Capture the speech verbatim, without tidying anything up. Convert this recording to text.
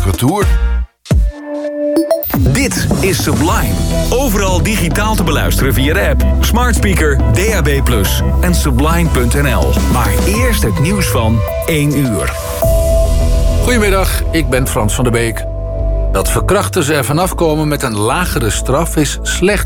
Retour. Dit is Sublime. Overal digitaal te beluisteren via de app, smart speaker, D A B plus, en sublime punt n l. Maar eerst het nieuws van één uur. Goedemiddag, ik ben Frans van der Beek. Dat verkrachters er vanaf komen met een lagere straf is slecht